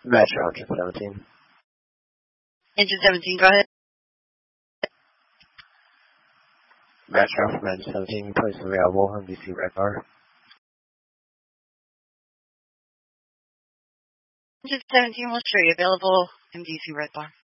Metro engine 17. Engine 17, go ahead. Metro from engine 17, place available, MDC red bar. Engine 17 will show you available, MDC red bar.